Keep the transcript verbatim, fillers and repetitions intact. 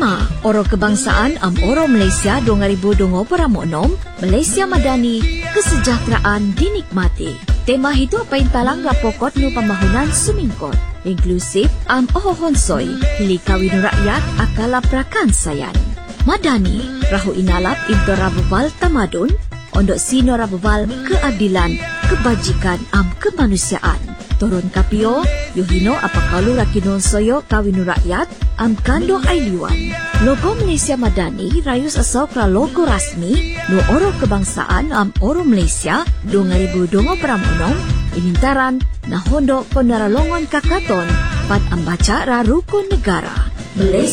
Tema Oro Kebangsaan am Oro Malaysia dua ribu dua puluh enam, Malaysia Madani, kesejahteraan dinikmati. Tema itu paintalang rapokot nu pembangunan sumingkot, inklusif am ohohonsoi, hili kawin rakyat akala prakan sayan. Madani, rahu inalap into rabubal tamadun, ondok sino rabubal keadilan, kebajikan am kemanusiaan. Turun kapio, yuhino apakalu rakinon soyo kawin rakyat, am kando ailiwan. Logo Malaysia Madani rayus asal kra logo rasmi no Oro Kebangsaan am Oro Malaysia dua ribu dua puluh enam inintaran na hondo penaralongon kakaton pat ambaca ra rukun negara. Malaysia